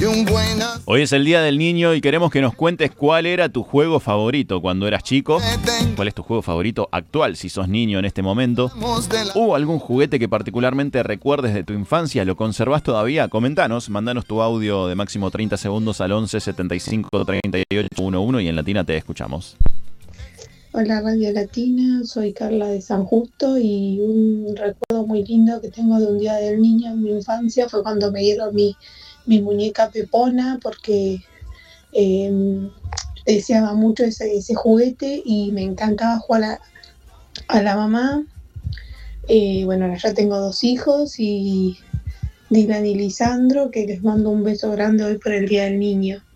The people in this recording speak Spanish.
Hoy es el Día del Niño y queremos que nos cuentes cuál era tu juego favorito cuando eras chico. ¿Cuál es tu juego favorito actual si sos niño en este momento? ¿O algún juguete que particularmente recuerdes de tu infancia? ¿Lo conservás todavía? Comentanos, mandanos tu audio de máximo 30 segundos al 11 75 38 11 y en Latina te escuchamos. Hola Radio Latina, soy Carla de San Justo y un recuerdo muy lindo que tengo de un Día del Niño en mi infancia fue cuando me dieron mi muñeca Pepona porque deseaba mucho ese juguete y me encantaba jugar a la mamá. Bueno, ahora ya tengo 2 hijos y Dylan y Lisandro, que les mando un beso grande hoy por el Día del Niño.